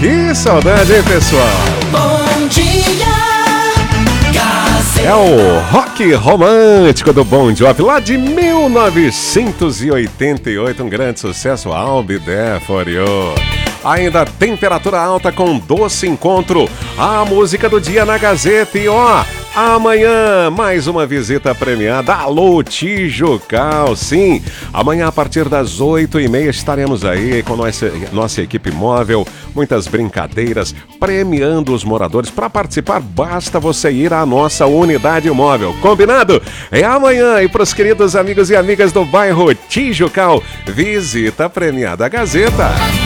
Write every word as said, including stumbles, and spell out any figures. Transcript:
Que saudade, hein, pessoal? Bom dia, Gazeta. É o rock romântico do Bon Jovi, lá de mil novecentos e oitenta e oito, um grande sucesso, I'll Be There For You. Ainda temperatura alta com doce encontro, a música do dia na Gazeta. E ó, amanhã mais uma visita premiada. Alô, Tijucal, sim. Amanhã a partir das oito e meia estaremos aí com nossa, nossa equipe móvel, muitas brincadeiras, premiando os moradores. Para participar, basta você ir à nossa unidade móvel. Combinado? É amanhã. E para os queridos amigos e amigas do bairro Tijucal, visita premiada Gazeta.